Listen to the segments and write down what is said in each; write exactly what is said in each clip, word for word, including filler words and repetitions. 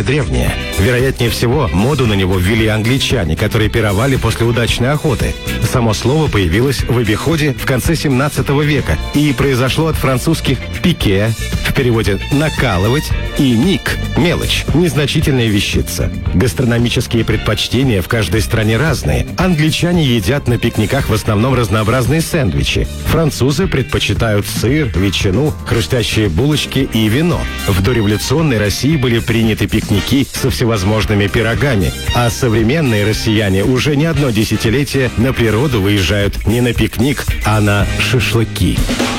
название древнее. Вероятнее всего, моду на него ввели англичане, которые пировали после удачной охоты. Само слово появилось в обиходе в конце семнадцатого века и произошло от французских «пике», в переводе «накалывать», и «ник» – «мелочь», незначительная вещица. Гастрономические предпочтения в каждой стране разные. Англичане едят на пикниках в основном разнообразные сэндвичи. Французы предпочитают сыр, ветчину, хрустящие булочки и вино. В дореволюционной России были приняты пикники со всевозможными пирогами, а современные россияне уже не одно десятилетие на природу выезжают не на пикник, а на шашлыки.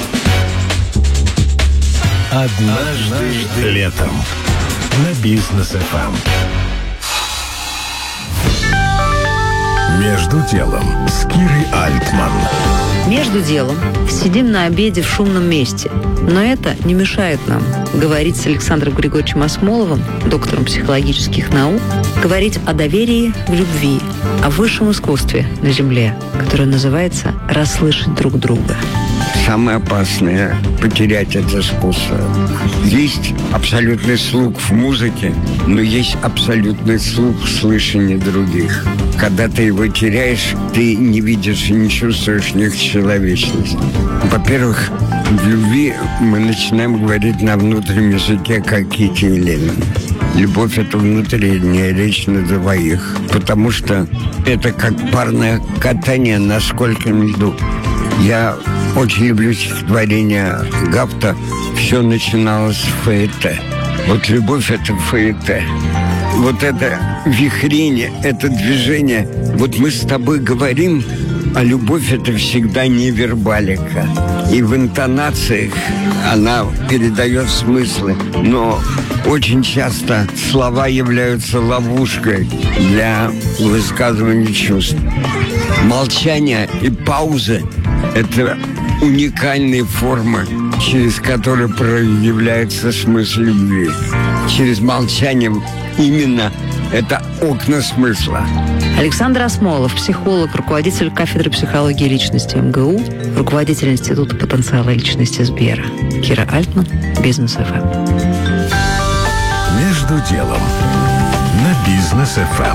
Однажды летом на Бизнес эф эм. Между делом с Кирой Альтман. Между делом сидим на обеде в шумном месте. Но это не мешает нам говорить с Александром Григорьевичем Асмоловым, доктором психологических наук, говорить о доверии в любви, о высшем искусстве на Земле, которое называется «расслышать друг друга». Самое опасное – потерять это искусство. Есть абсолютный слух в музыке, но есть абсолютный слух в слышании других. Когда ты его теряешь, ты не видишь и не чувствуешь них человечность. Во-первых, в любви мы начинаем говорить на внутреннем языке, как Кити и Ленин. Любовь – это внутренняя речь на двоих, потому что это как парное катание на скользком льду. Я очень люблю стихотворение Гафта. Все начиналось с фаэте. Вот любовь – это фаэте. Вот это вихрение, это движение. Вот мы с тобой говорим, а любовь – это всегда не вербалика. И в интонациях она передает смыслы. Но очень часто слова являются ловушкой для высказывания чувств. Молчание и паузы – это уникальные формы, через которые проявляется смысл любви. Через молчание именно это окна смысла. Александр Асмолов, психолог, руководитель кафедры психологии личности эм гэ у, руководитель Института потенциала личности Сбера. Кира Альтман, Бизнес эф эм. Между делом на Бизнес эф эм.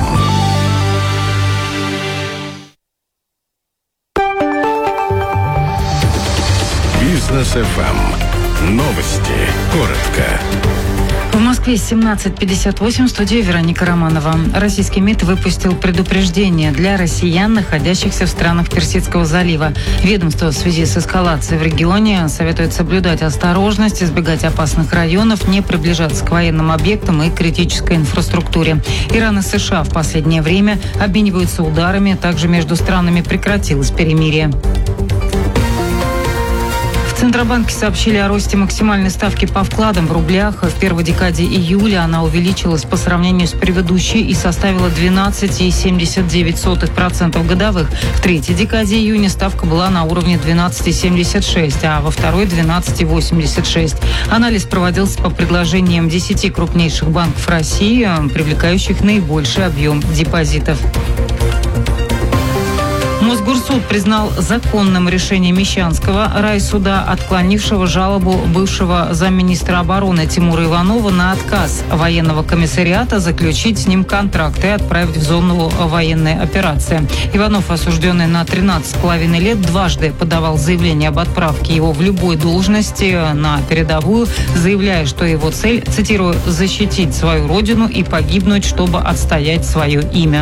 Бизнес эф эм. Новости. Коротко. В Москве семнадцать пятьдесят восемь, в студии Вероника Романова. Российский МИД выпустил предупреждение для россиян, находящихся в странах Персидского залива. Ведомство в связи с эскалацией в регионе советует соблюдать осторожность, избегать опасных районов, не приближаться к военным объектам и критической инфраструктуре. Иран и США в последнее время обмениваются ударами, также между странами прекратилось перемирие. В Центробанке сообщили о росте максимальной ставки по вкладам в рублях. В первой декаде июля она увеличилась по сравнению с предыдущей и составила двенадцать целых семьдесят девять сотых процента годовых. В третьей декаде июня ставка была на уровне двенадцать целых семьдесят шесть сотых, а во второй – двенадцать целых восемьдесят шесть сотых. Анализ проводился по предложениям десяти крупнейших банков России, привлекающих наибольший объем депозитов. Мосгорсуд признал законным решение Мещанского райсуда, отклонившего жалобу бывшего замминистра обороны Тимура Иванова на отказ военного комиссариата заключить с ним контракт и отправить в зону военной операции. Иванов, осужденный на тринадцать с половиной лет, дважды подавал заявление об отправке его в любой должности на передовую, заявляя, что его цель, цитирую, «защитить свою родину и погибнуть, чтобы отстоять свое имя».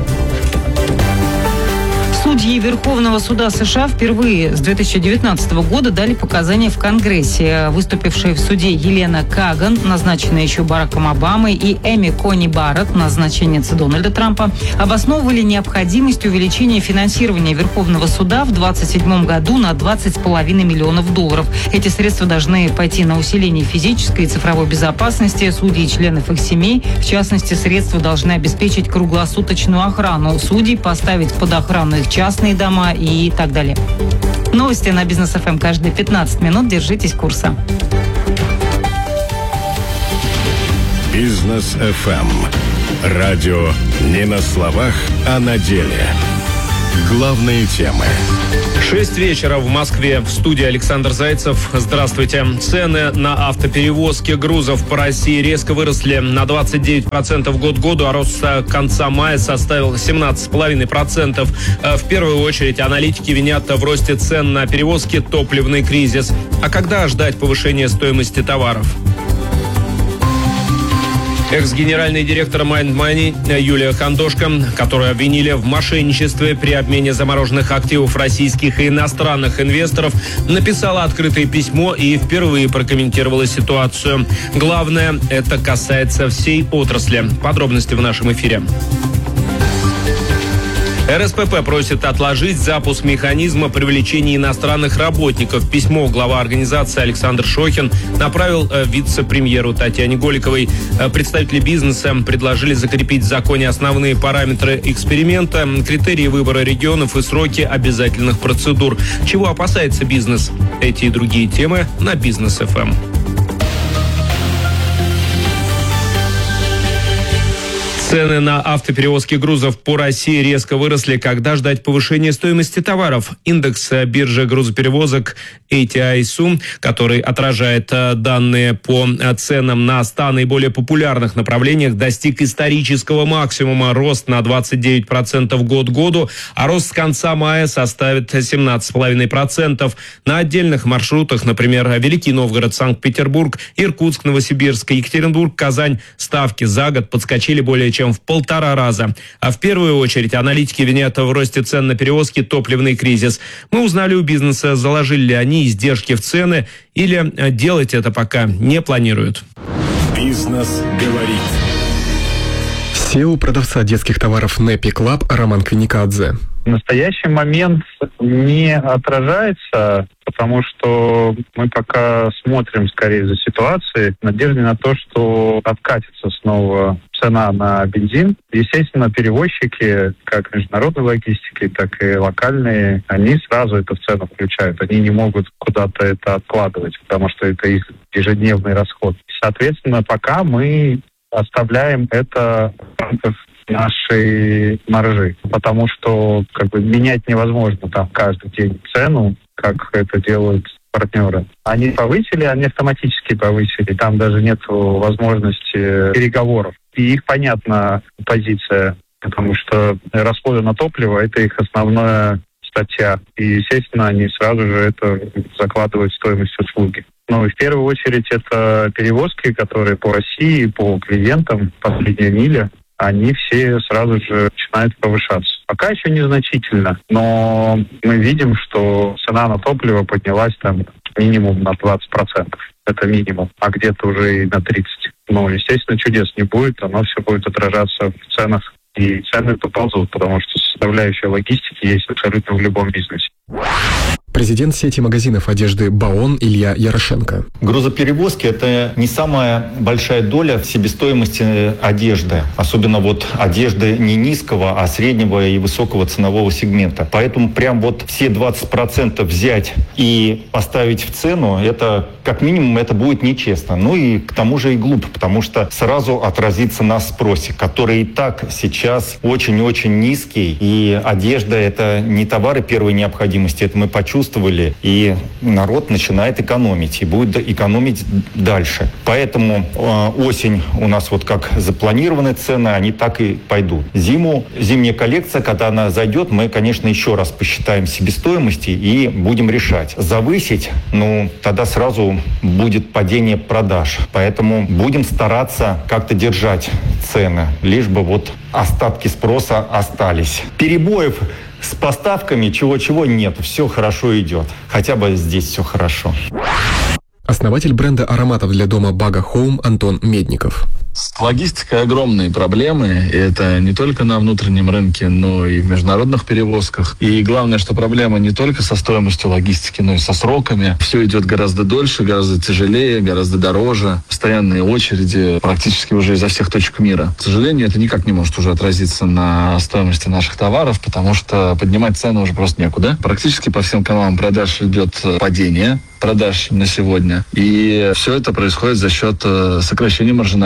Судьи Верховного суда США впервые с две тысячи девятнадцатого года дали показания в Конгрессе. Выступившие в суде Елена Каган, назначенная еще Бараком Обамой, и Эми Кони Барретт, назначенница Дональда Трампа, обосновывали необходимость увеличения финансирования Верховного суда в двадцать седьмом году на двадцать с половиной миллионов долларов. Эти средства должны пойти на усиление физической и цифровой безопасности судей и членов их семей. В частности, средства должны обеспечить круглосуточную охрану судей, поставить под охрану их частные дома и так далее. Новости на Бизнес эф эм каждые пятнадцать минут. Держитесь курса. Бизнес эф эм. Радио не на словах, а на деле. Главные темы. Шесть вечера в Москве. В студии Александр Зайцев. Здравствуйте. Цены на автоперевозки грузов по России резко выросли на двадцать девять процентов год к году, а рост с конца мая составил семнадцать целых пять десятых процента. В первую очередь аналитики винят в росте цен на перевозки топливный кризис. А когда ждать повышения стоимости товаров? Экс-генеральный директор Mind Money Юлия Хандошко, которую обвинили в мошенничестве при обмене замороженных активов российских и иностранных инвесторов, написала открытое письмо и впервые прокомментировала ситуацию. Главное, это касается всей отрасли. Подробности в нашем эфире. эр эс пэ пэ просит отложить запуск механизма привлечения иностранных работников. Письмо глава организации Александр Шохин направил вице-премьеру Татьяне Голиковой. Представители бизнеса предложили закрепить в законе основные параметры эксперимента, критерии выбора регионов и сроки обязательных процедур. Чего опасается бизнес? Эти и другие темы на Бизнес эф эм. Цены на автоперевозки грузов по России резко выросли. Когда ждать повышения стоимости товаров? Индекс биржи грузоперевозок эй ти ай эс у, который отражает данные по ценам на ста наиболее популярных направлениях, достиг исторического максимума. Рост на двадцать девять процентов год к году, а рост с конца мая составит семнадцать целых пять десятых процента. На отдельных маршрутах, например, Великий Новгород, Санкт-Петербург, Иркутск, Новосибирск, Екатеринбург, Казань, ставки за год подскочили более чем чем в полтора раза. А в первую очередь аналитики винят в росте цен на перевозки топливный кризис. Мы узнали у бизнеса, заложили ли они издержки в цены или делать это пока не планируют. Бизнес говорит. си и о продавца детских товаров Нэппи Клаб Роман Квиникадзе. В настоящий момент не отражается, потому что мы пока смотрим скорее за ситуацией, в надежде на то, что откатится снова цена на бензин. Естественно, перевозчики, как международной логистики, так и локальные, они сразу это в цену включают. Они не могут куда-то это откладывать, потому что это их ежедневный расход. Соответственно, пока мы оставляем это в рамках нашей маржи, потому что как бы менять невозможно там каждый день цену, как это делают партнеры. Они повысили, они автоматически повысили, там даже нет возможности переговоров. И их понятна позиция, потому что расходы на топливо — это их основная статья. И, естественно, они сразу же это закладывают в стоимость услуги. Ну и в первую очередь это перевозки, которые по России, по клиентам, последняя миля, они все сразу же начинают повышаться. Пока еще незначительно, но мы видим, что цена на топливо поднялась там минимум на двадцать процентов. Это минимум, а где-то уже и на тридцать процентов. Но, естественно, чудес не будет, оно все будет отражаться в ценах, и цены поползут, потому что составляющая логистики есть абсолютно в любом бизнесе. Президент сети магазинов одежды «Баон» Илья Ярошенко. Грузоперевозки – это не самая большая доля в себестоимости одежды. Особенно вот одежды не низкого, а среднего и высокого ценового сегмента. Поэтому прям вот все двадцать процентов взять и поставить в цену, это как минимум это будет нечестно. Ну и к тому же и глупо, потому что сразу отразится на спросе, который и так сейчас очень-очень низкий. И одежда – это не товары первой необходимости, это мы почувствовали. И народ начинает экономить, и будет экономить дальше. Поэтому э, осень у нас вот как запланированы цены, они так и пойдут. Зиму, зимняя коллекция, когда она зайдет, мы, конечно, еще раз посчитаем себестоимости и будем решать. Завысить, ну, тогда сразу будет падение продаж. Поэтому будем стараться как-то держать цены, лишь бы вот остатки спроса остались. Перебоев с поставками чего-чего нет, все хорошо идет. Хотя бы здесь все хорошо. Основатель бренда ароматов для дома Бага Хоум Антон Медников. С логистикой огромные проблемы. И это не только на внутреннем рынке, но и в международных перевозках. И главное, что проблема не только со стоимостью логистики, но и со сроками. Все идет гораздо дольше, гораздо тяжелее, гораздо дороже. Постоянные очереди практически уже изо всех точек мира. К сожалению, это никак не может уже отразиться на стоимости наших товаров, потому что поднимать цены уже просто некуда. Практически по всем каналам продаж идет падение продаж на сегодня. И все это происходит за счет сокращения маржинальности бизнеса.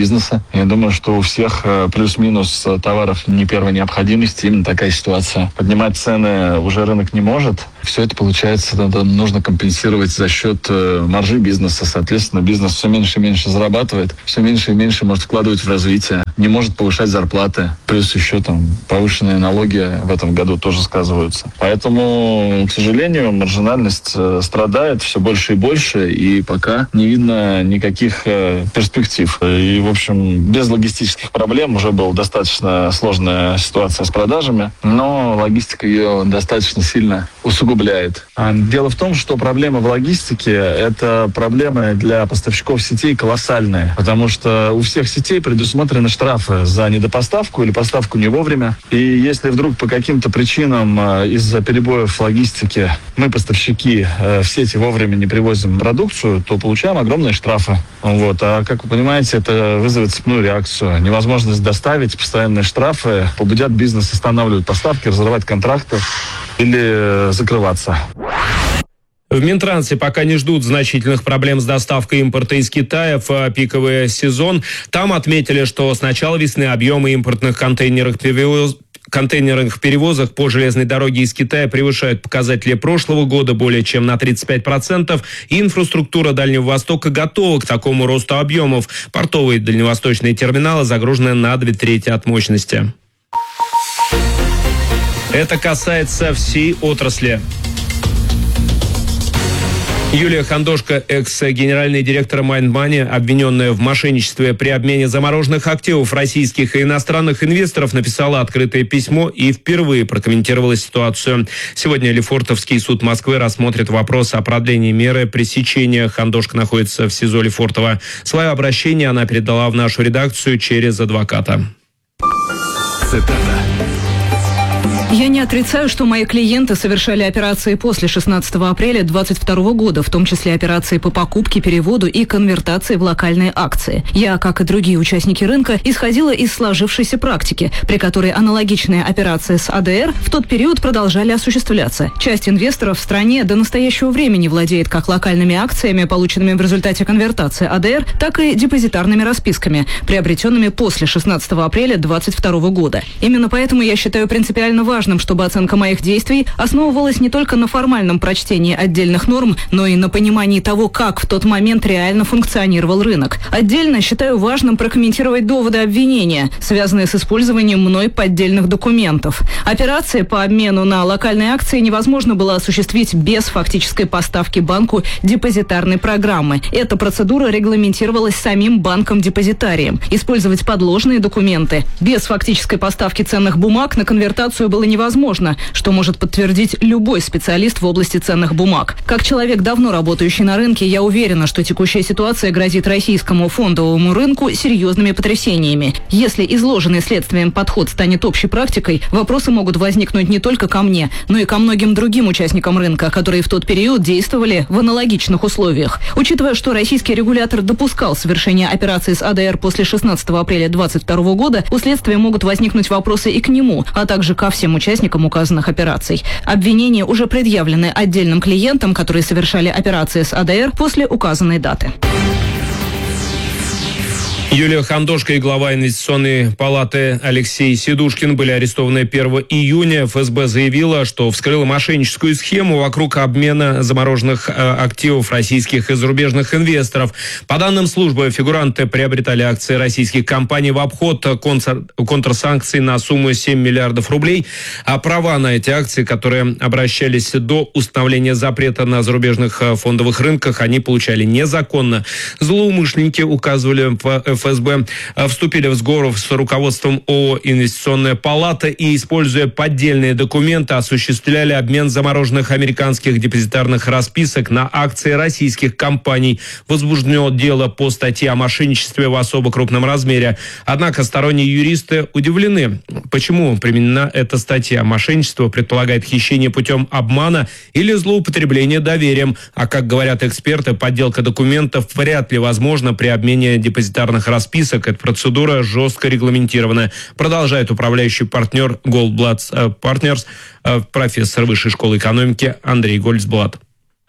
бизнеса. Я думаю, что у всех плюс-минус товаров не первой необходимости именно такая ситуация. Поднимать цены уже рынок не может. Все это, получается, нужно компенсировать за счет маржи бизнеса. Соответственно, бизнес все меньше и меньше зарабатывает, все меньше и меньше может вкладывать в развитие, не может повышать зарплаты. Плюс еще там повышенные налоги в этом году тоже сказываются. Поэтому, к сожалению, маржинальность страдает все больше и больше, и пока не видно никаких перспектив. И, в общем, без логистических проблем уже была достаточно сложная ситуация с продажами, но логистика ее достаточно сильно усугубляет. Дело в том, что проблемы в логистике – это проблемы для поставщиков сетей колоссальные, потому что у всех сетей предусмотрены штрафы за недопоставку или поставку не вовремя. И если вдруг по каким-то причинам из-за перебоев в логистике мы, поставщики, в сети вовремя не привозим продукцию, то получаем огромные штрафы. Вот. А как вы понимаете, это вызовет цепную реакцию. Невозможность доставить, постоянные штрафы побудят бизнес останавливать поставки, разрывать контракты или закрываться. В Минтрансе пока не ждут значительных проблем с доставкой импорта из Китая в пиковый сезон. Там отметили, что с начала весны объемы импортных контейнерных перевозок контейнерных перевозок по железной дороге из Китая превышают показатели прошлого года более чем на тридцать пять процентов. И инфраструктура Дальнего Востока готова к такому росту объемов. Портовые дальневосточные терминалы загружены на две трети от мощности. Это касается всей отрасли. Юлия Хандошко, экс-генеральный директор Mind Money, обвиненная в мошенничестве при обмене замороженных активов российских и иностранных инвесторов, написала открытое письмо и впервые прокомментировала ситуацию. Сегодня Лефортовский суд Москвы рассмотрит вопрос о продлении меры пресечения. Хандошко находится в СИЗО Лефортово. Свое обращение она передала в нашу редакцию через адвоката. Цитата. Я не отрицаю, что мои клиенты совершали операции после шестнадцатого апреля двадцать второго года, в том числе операции по покупке, переводу и конвертации в локальные акции. Я, как и другие участники рынка, исходила из сложившейся практики, при которой аналогичные операции с АДР в тот период продолжали осуществляться. Часть инвесторов в стране до настоящего времени владеет как локальными акциями, полученными в результате конвертации АДР, так и депозитарными расписками, приобретенными после шестнадцатого апреля двадцать второго года. Именно поэтому я считаю принципиально важным, чтобы оценка моих действий основывалась не только на формальном прочтении отдельных норм, но и на понимании того, как в тот момент реально функционировал рынок. Отдельно считаю важным прокомментировать доводы обвинения, связанные с использованием мной поддельных документов. Операции по обмену на локальные акции невозможно было осуществить без фактической поставки банку депозитарной программы. Эта процедура регламентировалась самим банком-депозитарием. Использовать подложные документы без фактической поставки ценных бумаг на конвертацию было невозможно, что может подтвердить любой специалист в области ценных бумаг. Как человек, давно работающий на рынке, я уверена, что текущая ситуация грозит российскому фондовому рынку серьезными потрясениями. Если изложенный следствием подход станет общей практикой, вопросы могут возникнуть не только ко мне, но и ко многим другим участникам рынка, которые в тот период действовали в аналогичных условиях. Учитывая, что российский регулятор допускал совершение операций с АДР после шестнадцатого апреля двадцать второго года, у следствия могут возникнуть вопросы и к нему, а также ко всем участникам указанных операций. Обвинения уже предъявлены отдельным клиентам, которые совершали операции с АДР после указанной даты. Юлия Хандошко и глава инвестиционной палаты Алексей Сидушкин были арестованы первого июня. эф эс бэ заявила, что вскрыла мошенническую схему вокруг обмена замороженных э, активов российских и зарубежных инвесторов. По данным службы, фигуранты приобретали акции российских компаний в обход контр- контрсанкций на сумму семь миллиардов рублей, а права на эти акции, которые обращались до установления запрета на зарубежных фондовых рынках, они получали незаконно. Злоумышленники, указывали в эф эс бэ, вступили в сговор с руководством ООО «Инвестиционная палата» и, используя поддельные документы, осуществляли обмен замороженных американских депозитарных расписок на акции российских компаний. Возбуждено дело по статье о мошенничестве в особо крупном размере. Однако сторонние юристы удивлены, почему применена эта статья. Мошенничество предполагает хищение путем обмана или злоупотребление доверием. А, как говорят эксперты, подделка документов вряд ли возможна при обмене депозитарных расписок. Эта процедура жестко регламентирована. Продолжает управляющий партнер Goldblatt Partners, профессор Высшей школы экономики Андрей Гольцблат.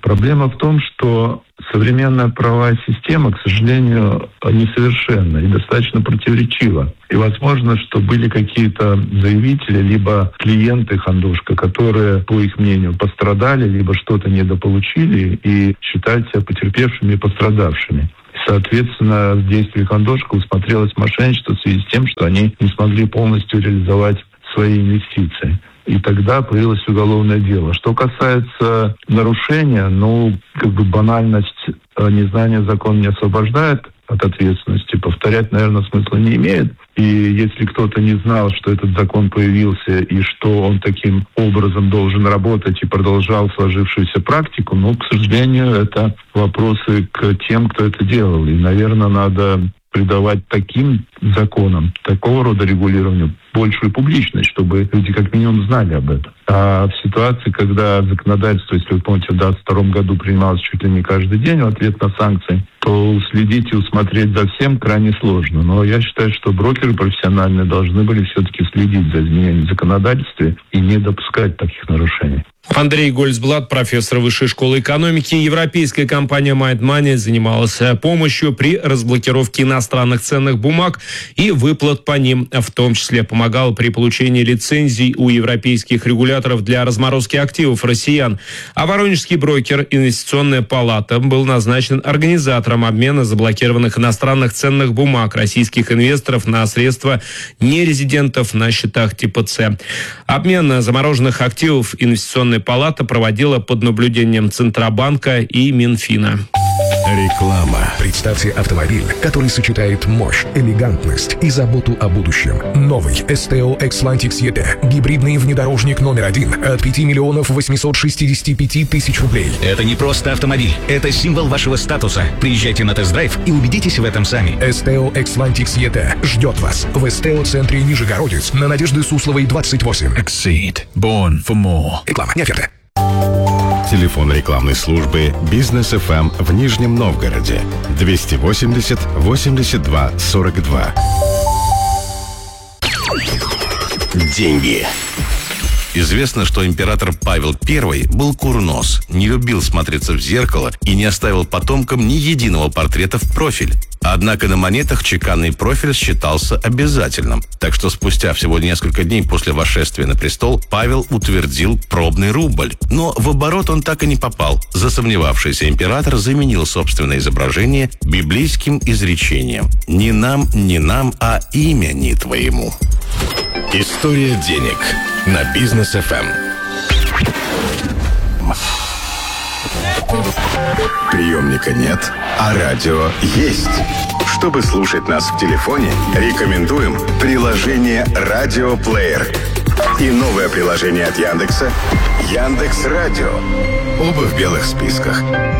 Проблема в том, что современная правовая система, к сожалению, несовершенна и достаточно противоречива. И возможно, что были какие-то заявители, либо клиенты Хандошко, которые, по их мнению, пострадали, либо что-то недополучили и считают себя потерпевшими и пострадавшими. Соответственно, в действии Хандошко усмотрелось мошенничество в связи с тем, что они не смогли полностью реализовать свои инвестиции. И тогда появилось уголовное дело. Что касается нарушения, ну, как бы банальность незнания закона не освобождает от ответственности. Повторять, наверное, смысла не имеет. И если кто-то не знал, что этот закон появился и что он таким образом должен работать и продолжал сложившуюся практику, ну, к сожалению, это вопросы к тем, кто это делал. И, наверное, надо придавать таким законам, такого рода регулированию большую публичность, чтобы люди как минимум знали об этом. А в ситуации, когда законодательство, если вы помните, в две тысячи двадцать втором году принималось чуть ли не каждый день в ответ на санкции, то уследить и усмотреть за всем крайне сложно. Но я считаю, что брокеры профессиональные должны были все-таки следить за изменением законодательства и не допускать таких нарушений. Андрей Гольцблат, профессор Высшей школы экономики. Европейская компания Mind Money занималась помощью при разблокировке иностранных ценных бумаг и выплат по ним. В том числе помогала при получении лицензий у европейских регуляторов для разморозки активов россиян. А воронежский брокер «Инвестиционная палата» был назначен организатором обмена заблокированных иностранных ценных бумаг российских инвесторов на средства нерезидентов на счетах типа С. Обмен замороженных активов «Инвестиционная палата» проводила под наблюдением Центробанка и Минфина. Реклама. Представьте автомобиль, который сочетает мощь, элегантность и заботу о будущем. Новый эс тэ о Xlantic и ти. Гибридный внедорожник номер один от пяти миллионов восемьсот шестьдесят пять тысяч рублей. Это не просто автомобиль, это символ вашего статуса. Приезжайте на тест-драйв и убедитесь в этом сами. эс тэ о Xlantic и ти ждет вас в эс тэ о-центре Нижегородец на Надежды Сусловой, двадцать восемь. Exceed. Born for more. Реклама не оферта. Телефон рекламной службы «Бизнес эф эм» в Нижнем Новгороде. двести восемьдесят восемьдесят два сорок два. Деньги. Известно, что император Павел Первый был курнос, не любил смотреться в зеркало и не оставил потомкам ни единого портрета в профиль. Однако на монетах чеканный профиль считался обязательным. Так что спустя всего несколько дней после восшествия на престол Павел утвердил пробный рубль. Но в оборот он так и не попал. Засомневавшийся император заменил собственное изображение библейским изречением: «Не нам, не нам, а имени твоему». История денег на Бизнес эф эм. Приемника нет, а радио есть. Чтобы слушать нас в телефоне, рекомендуем приложение «Радиоплеер» и новое приложение от Яндекса «Яндекс.Радио». Оба в белых списках.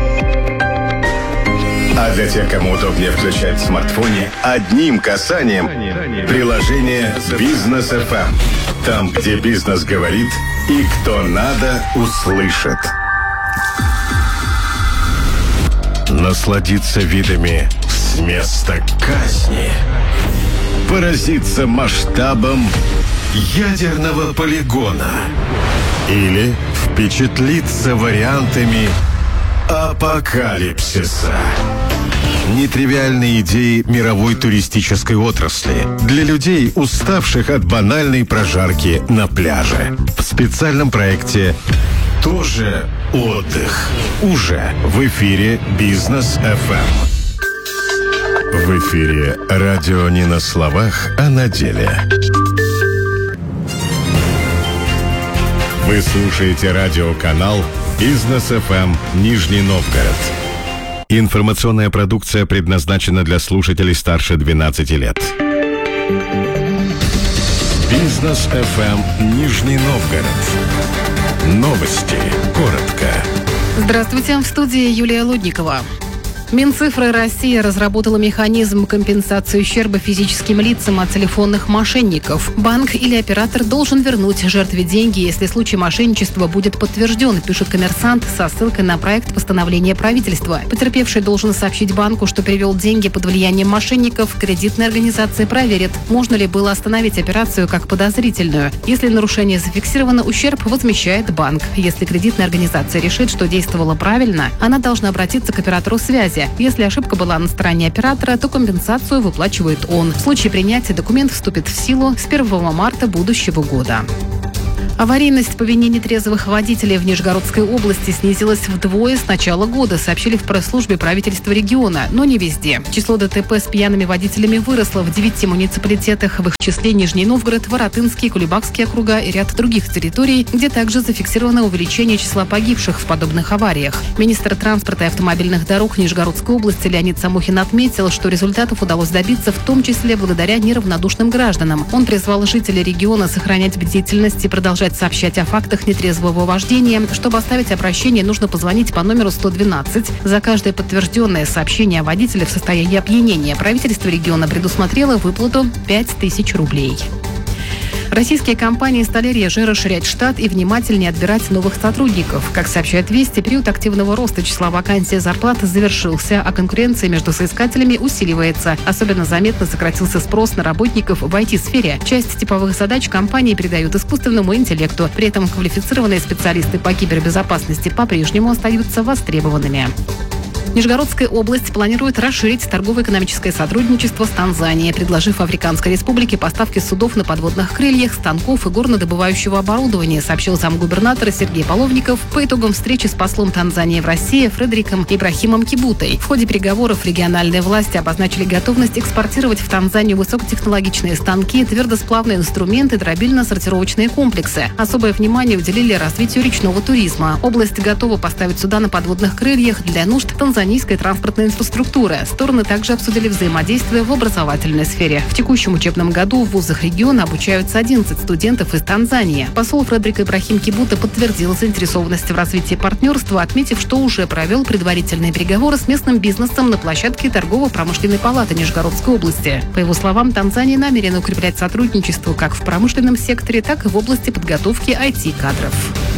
А для тех, кому удобнее включать в смартфоне, одним касанием приложение «Бизнес эф эм». Там, где бизнес говорит и кто надо, услышит. Насладиться видами с места казни. Поразиться масштабом ядерного полигона. Или впечатлиться вариантами апокалипсиса. Нетривиальные идеи мировой туристической отрасли для людей, уставших от банальной прожарки на пляже. В специальном проекте «Тоже отдых». Уже в эфире «Бизнес эф эм». В эфире радио не на словах, а на деле. Вы слушаете радиоканал «Бизнес эф эм» Нижний Новгород. Информационная продукция предназначена для слушателей старше двенадцати лет. «Бизнес эф эм» Нижний Новгород. Новости. Коротко. Здравствуйте, в студии Юлия Лудникова. Минцифры России разработала механизм компенсации ущерба физическим лицам от телефонных мошенников. Банк или оператор должен вернуть жертве деньги, если случай мошенничества будет подтвержден, пишет «Коммерсант» со ссылкой на проект постановления правительства. Потерпевший должен сообщить банку, что перевел деньги под влиянием мошенников. Кредитная организация проверит, можно ли было остановить операцию как подозрительную. Если нарушение зафиксировано, ущерб возмещает банк. Если кредитная организация решит, что действовала правильно, она должна обратиться к оператору связи. Если ошибка была на стороне оператора, то компенсацию выплачивает он. В случае принятия документ вступит в силу с первого марта будущего года. Аварийность по вине нетрезвых водителей в Нижегородской области снизилась вдвое с начала года, сообщили в пресс-службе правительства региона, но не везде. Число ДТП с пьяными водителями выросло в девяти муниципалитетах, в их числе Нижний Новгород, Воротынский, Кулебакские округа и ряд других территорий, где также зафиксировано увеличение числа погибших в подобных авариях. Министр транспорта и автомобильных дорог Нижегородской области Леонид Самохин отметил, что результатов удалось добиться в том числе благодаря неравнодушным гражданам. Он призвал жителей региона сохранять бдительность и продолжать сообщать о фактах нетрезвого вождения. Чтобы оставить обращение, нужно позвонить по номеру сто двенадцать. За каждое подтвержденное сообщение о водителе в состоянии опьянения правительство региона предусмотрело выплату пять тысяч рублей. Российские компании стали реже расширять штат и внимательнее отбирать новых сотрудников. Как сообщает Вести, период активного роста числа вакансий и зарплат завершился, а конкуренция между соискателями усиливается. Особенно заметно сократился спрос на работников в ай ти-сфере. Часть типовых задач компании передают искусственному интеллекту. При этом квалифицированные специалисты по кибербезопасности по-прежнему остаются востребованными. Нижегородская область планирует расширить торгово-экономическое сотрудничество с Танзанией, предложив Африканской Республике поставки судов на подводных крыльях, станков и горнодобывающего оборудования, сообщил замгубернатора Сергей Половников по итогам встречи с послом Танзании в России Фредериком Ибрахимом Кибутой. В ходе переговоров региональные власти обозначили готовность экспортировать в Танзанию высокотехнологичные станки, твердосплавные инструменты, дробильно-сортировочные комплексы. Особое внимание уделили развитию речного туризма. Область готова поставить суда на подводных крыльях для нужд Танзании транспортной инфраструктуры. Стороны также обсудили взаимодействие в образовательной сфере. В текущем учебном году в вузах региона обучаются одиннадцать студентов из Танзании. Посол Фредерик Ибрахим Кибута подтвердил заинтересованность в развитии партнерства, отметив, что уже провел предварительные переговоры с местным бизнесом на площадке торгово-промышленной палаты Нижегородской области. По его словам, Танзания намерена укреплять сотрудничество как в промышленном секторе, так и в области подготовки ай ти-кадров.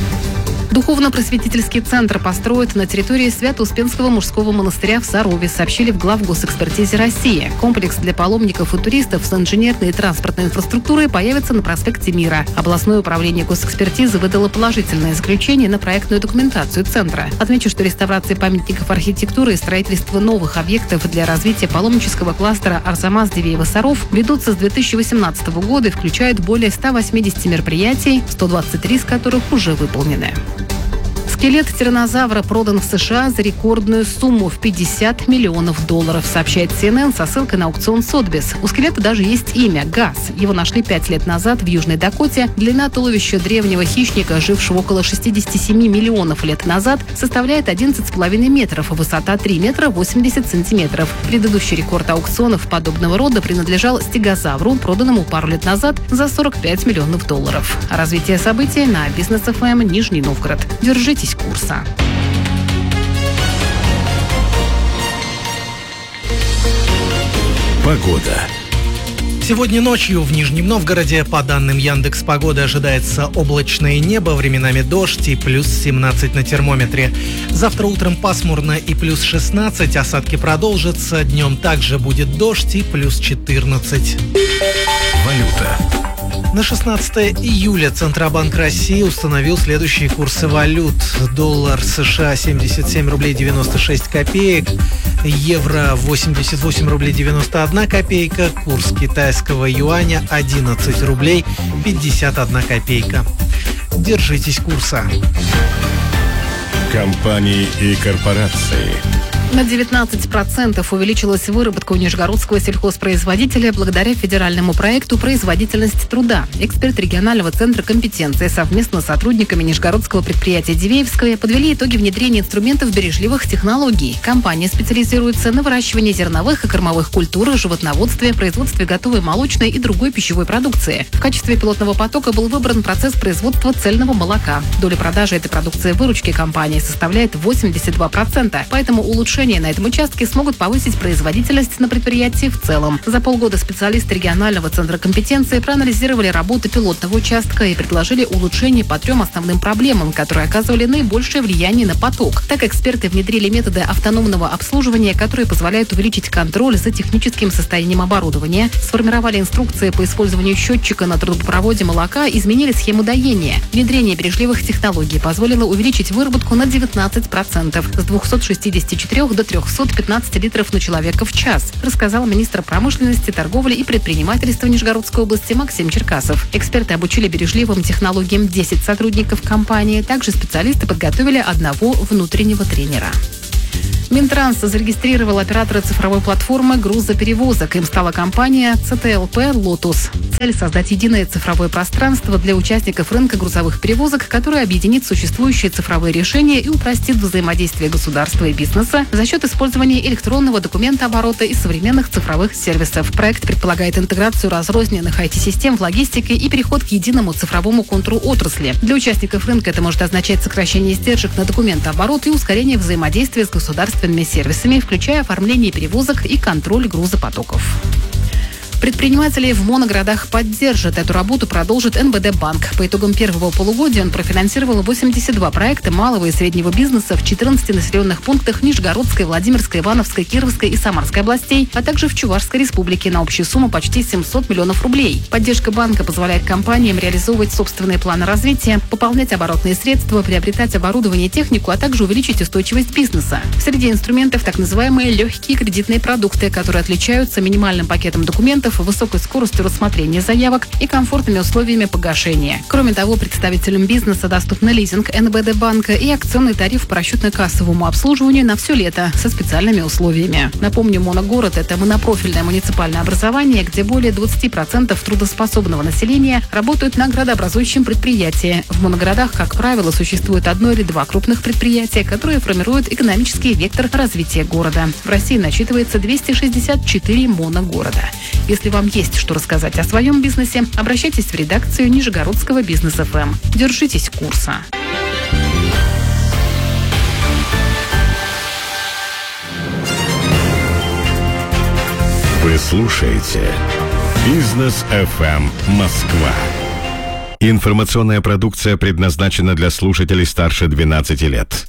Духовно-просветительский центр построят на территории Свято-Успенского мужского монастыря в Сарове, сообщили в главгосэкспертизе России. Комплекс для паломников и туристов с инженерной и транспортной инфраструктурой появится на проспекте Мира. Областное управление госэкспертизы выдало положительное заключение на проектную документацию центра. Отмечу, что реставрация памятников архитектуры и строительство новых объектов для развития паломнического кластера Арзамас-Дивеево-Саров ведутся с две тысячи восемнадцатого года и включают более ста восьмидесяти мероприятий, сто двадцать три из которых уже выполнены. Скелет тираннозавра продан в США за рекордную сумму в пятьдесят миллионов долларов, сообщает си эн эн со ссылкой на аукцион Сотбис. У скелета даже есть имя – Газ. Его нашли пять лет назад в Южной Дакоте. Длина туловища древнего хищника, жившего около шестидесяти семи миллионов лет назад, составляет одиннадцать с половиной метров, а высота три метра восемьдесят сантиметров. Предыдущий рекорд аукционов подобного рода принадлежал стегозавру, проданному пару лет назад за сорок пять миллионов долларов. Развитие событий на Бизнес эф эм Нижний Новгород. Держитесь курса. Погода. Сегодня ночью в Нижнем Новгороде, по данным Яндекс.Погоды, ожидается облачное небо, временами дождь и плюс семнадцать на термометре. Завтра утром пасмурно и плюс шестнадцать, осадки продолжатся, днем также будет дождь и плюс четырнадцать. Валюта. На шестнадцатое июля Центробанк России установил следующие курсы валют. Доллар США семьдесят семь рублей девяносто шесть копеек, евро восемьдесят восемь рублей девяносто одна копейка, курс китайского юаня одиннадцать рублей пятьдесят одна копейка. Держитесь курса. Компании и корпорации. На девятнадцать процентов увеличилась выработка у нижегородского сельхозпроизводителя благодаря федеральному проекту «Производительность труда». Эксперт регионального центра компетенции совместно с сотрудниками нижегородского предприятия «Дивеевское» подвели итоги внедрения инструментов бережливых технологий. Компания специализируется на выращивании зерновых и кормовых культур, животноводстве, производстве готовой молочной и другой пищевой продукции. В качестве пилотного потока был выбран процесс производства цельного молока. Доля продажи этой продукции в выручке компании составляет восемьдесят два процента, поэтому улучшение решения на этом участке смогут повысить производительность на предприятии в целом. За полгода специалисты регионального центра компетенции проанализировали работу пилотного участка и предложили улучшение по трем основным проблемам, которые оказывали наибольшее влияние на поток. Так, эксперты внедрили методы автономного обслуживания, которые позволяют увеличить контроль за техническим состоянием оборудования, сформировали инструкции по использованию счетчика на трубопроводе молока, изменили схему доения. Внедрение бережливых технологий позволило увеличить выработку на девятнадцать процентов с двухсот шестидесяти четырёх до трехсот пятнадцати литров на человека в час, рассказал министр промышленности, торговли и предпринимательства Нижегородской области Максим Черкасов. Эксперты обучили бережливым технологиям десять сотрудников компании. Также специалисты подготовили одного внутреннего тренера. Минтранс зарегистрировал оператора цифровой платформы грузоперевозок. Им стала компания си ти эл пи «Лотус». Цель – создать единое цифровое пространство для участников рынка грузовых перевозок, которое объединит существующие цифровые решения и упростит взаимодействие государства и бизнеса за счет использования электронного документооборота и современных цифровых сервисов. Проект предполагает интеграцию разрозненных ай ти-систем в логистике и переход к единому цифровому контуру отрасли. Для участников рынка это может означать сокращение издержек на документооборот и ускорение взаимодействия с государством сервисами, включая оформление перевозок и контроль грузопотоков. Предприниматели в моногородах поддержат. Эту работу продолжит эн бэ дэ банк. По итогам первого полугодия он профинансировал восемьдесят два проекта малого и среднего бизнеса в четырнадцати населенных пунктах Нижегородской, Владимирской, Ивановской, Кировской и Самарской областей, а также в Чувашской республике на общую сумму почти семьсот миллионов рублей. Поддержка банка позволяет компаниям реализовывать собственные планы развития, пополнять оборотные средства, приобретать оборудование и технику, а также увеличить устойчивость бизнеса. Среди инструментов так называемые легкие кредитные продукты, которые отличаются минимальным пакетом документов, высокой скоростью рассмотрения заявок и комфортными условиями погашения. Кроме того, представителям бизнеса доступны лизинг эн бэ дэ банка и акционный тариф по расчетно-кассовому обслуживанию на все лето со специальными условиями. Напомню, моногород – это монопрофильное муниципальное образование, где более двадцати процентов трудоспособного населения работают на градообразующем предприятии. В моногородах, как правило, существует одно или два крупных предприятия, которые формируют экономический вектор развития города. В России насчитывается двести шестьдесят четыре моногорода. Если вам есть что рассказать о своем бизнесе, обращайтесь в редакцию Нижегородского бизнес эф эм. Держитесь курса. Вы слушаете Бизнес эф эм Москва. Информационная продукция предназначена для слушателей старше двенадцати лет.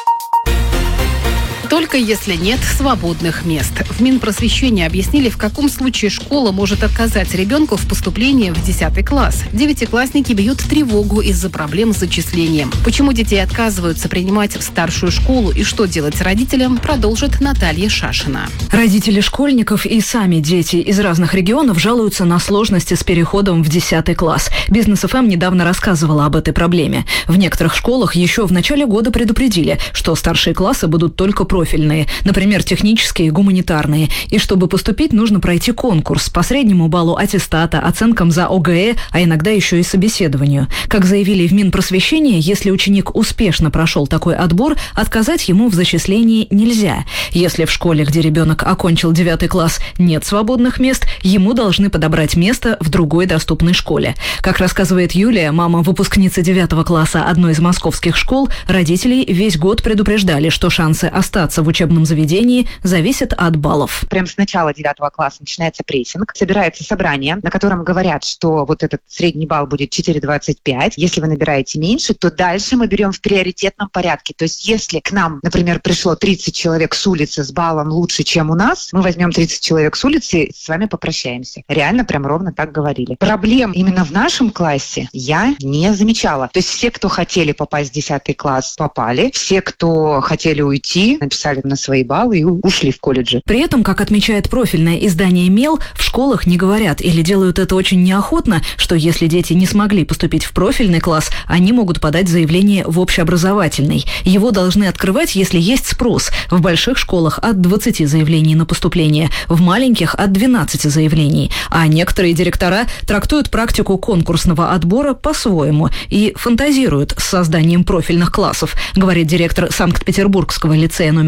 Только если нет свободных мест. В Минпросвещении объяснили, в каком случае школа может отказать ребенку в поступлении в десятый класс. Девятиклассники бьют тревогу из-за проблем с зачислением. Почему детей отказываются принимать в старшую школу и что делать родителям, продолжит Наталья Шашина. Родители школьников и сами дети из разных регионов жалуются на сложности с переходом в десятый класс. Бизнес эф эм недавно рассказывала об этой проблеме. В некоторых школах еще в начале года предупредили, что старшие классы будут только профильные, например, технические, гуманитарные. И чтобы поступить, нужно пройти конкурс по среднему баллу аттестата, оценкам за о гэ э, а иногда еще и собеседованию. Как заявили в Минпросвещении, если ученик успешно прошел такой отбор, отказать ему в зачислении нельзя. Если в школе, где ребенок окончил девятый класс, нет свободных мест, ему должны подобрать место в другой доступной школе. Как рассказывает Юлия, мама выпускницы девятого класса одной из московских школ, родителей весь год предупреждали, что шансы остаться в учебном заведении зависят от баллов. Прямо с начала девятого класса начинается прессинг, собирается собрание, на котором говорят, что вот этот средний балл будет четыре двадцать пять. Если вы набираете меньше, то дальше мы берем в приоритетном порядке. То есть если к нам, например, пришло тридцать человек с улицы с баллом лучше, чем у нас, мы возьмем тридцать человек с улицы и с вами попрощаемся. Реально прям ровно так говорили. Проблем именно в нашем классе я не замечала. То есть все, кто хотели попасть в десятый класс, попали. Все, кто хотели уйти, написали на свои баллы и ушли в колледжи. При этом, как отмечает профильное издание «Мел», в школах не говорят или делают это очень неохотно, что если дети не смогли поступить в профильный класс, они могут подать заявление в общеобразовательный. Его должны открывать, если есть спрос. В больших школах от двадцати заявлений на поступление, в маленьких от двенадцати заявлений. А некоторые директора трактуют практику конкурсного отбора по-своему и фантазируют с созданием профильных классов, говорит директор Санкт-Петербургского лицея номер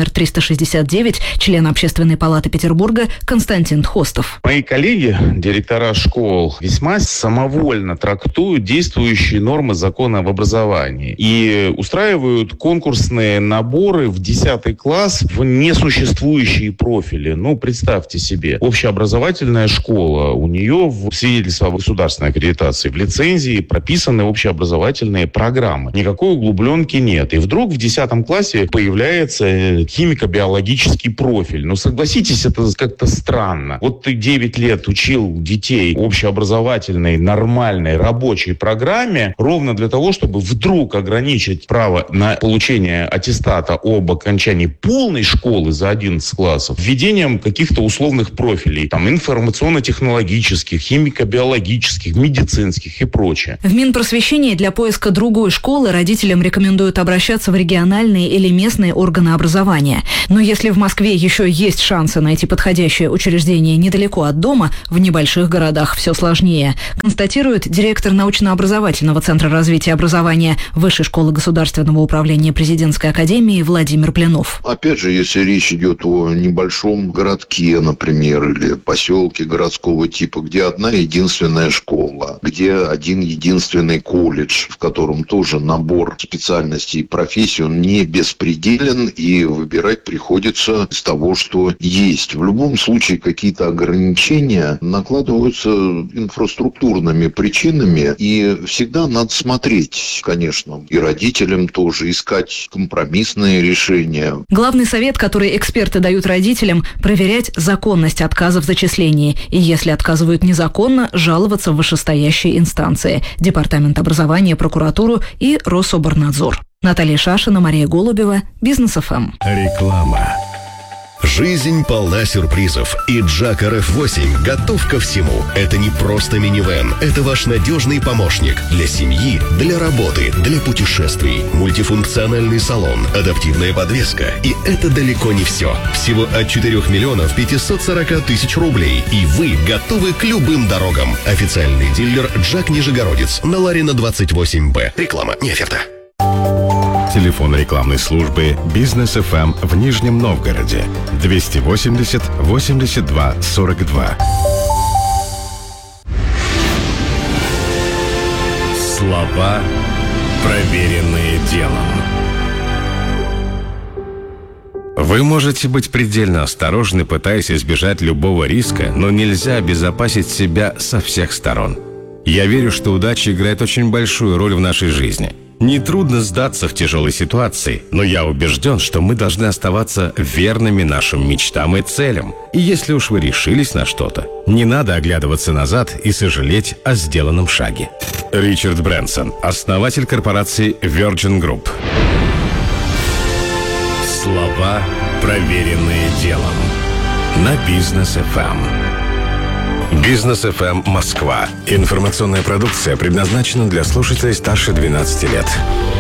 номер триста шестьдесят девять, член Общественной палаты Петербурга Константин Тхостов. Мои коллеги, директора школ, весьма самовольно трактуют действующие нормы закона об образовании и устраивают конкурсные наборы в десятый класс в несуществующие профили. Ну, представьте себе, общеобразовательная школа, у нее в свидетельстве о государственной аккредитации, в лицензии прописаны общеобразовательные программы. Никакой углубленки нет. И вдруг в десятом классе появляется химико-биологический профиль. Ну, согласитесь, это как-то странно. Вот ты девять лет учил детей общеобразовательной, нормальной, рабочей программе ровно для того, чтобы вдруг ограничить право на получение аттестата об окончании полной школы за одиннадцать классов введением каких-то условных профилей, там, информационно-технологических, химико-биологических, медицинских и прочее. В Минпросвещении для поиска другой школы родителям рекомендуют обращаться в региональные или местные органы образования. Но если в Москве еще есть шансы найти подходящее учреждение недалеко от дома, в небольших городах все сложнее, констатирует директор научно-образовательного центра развития образования Высшей школы государственного управления Президентской академии Владимир Пленов. Опять же, если речь идет о небольшом городке, например, или поселке городского типа, где одна единственная школа, где один единственный колледж, в котором тоже набор специальностей и профессий, он не беспределен, и выбирать приходится из того, что есть. В любом случае, какие-то ограничения накладываются инфраструктурными причинами, и всегда надо смотреть, конечно, и родителям тоже, искать компромиссные решения. Главный совет, который эксперты дают родителям, проверять законность отказа в зачислении. И если отказывают незаконно, жаловаться в вышестоящие инстанции. Департамент образования, прокуратуру и Рособорнадзор. Наталья Шашина, Мария Голубева, Бизнес эф эм. Реклама. Жизнь полна сюрпризов, и Джак эр эф восемь готов ко всему. Это не просто минивэн, это ваш надежный помощник для семьи, для работы, для путешествий. Мультифункциональный салон, адаптивная подвеска. И это далеко не все. Всего от четырёх миллионов пятисот сорока тысяч рублей, и вы готовы к любым дорогам. Официальный дилер Джак Нижегородец на Ларина двадцать восемь бэ. Реклама, не оферта. Телефон рекламной службы «Бизнес эф эм» в Нижнем Новгороде двести восемьдесят восемьдесят два сорок два. Слова, проверенные делом. Вы можете быть предельно осторожны, пытаясь избежать любого риска, но нельзя обезопасить себя со всех сторон. Я верю, что удача играет очень большую роль в нашей жизни. Нетрудно сдаться в тяжелой ситуации, но я убежден, что мы должны оставаться верными нашим мечтам и целям. И если уж вы решились на что-то, не надо оглядываться назад и сожалеть о сделанном шаге. Ричард Брэнсон, основатель корпорации Virgin Group. Слова, проверенные делом. На Бизнес эф эм. Бизнес эф эм Москва. Информационная продукция предназначена для слушателей старше двенадцати лет.